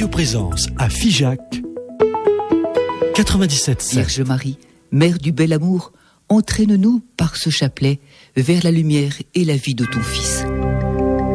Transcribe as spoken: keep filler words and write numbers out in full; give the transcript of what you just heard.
Radio Présence à Figeac, quatre-vingt-dix-sept sept. Vierge Marie, Mère du bel amour, entraîne-nous par ce chapelet vers la lumière et la vie de ton Fils.